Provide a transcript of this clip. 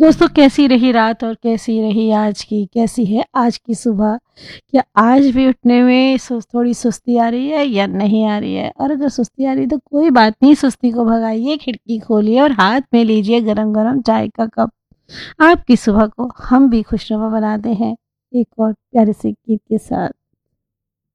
दोस्तों, कैसी रही रात और कैसी रही कैसी है आज की सुबह? क्या आज भी उठने में थोड़ी सुस्ती आ रही है या नहीं आ रही है? और अगर सुस्ती आ रही है तो कोई बात नहीं, सुस्ती को भगाइए, खिड़की खोलिए और हाथ में लीजिए गरम गरम चाय का कप। आपकी सुबह को हम भी खुशनुमा बनाते हैं एक और प्यारे से गीत के साथ।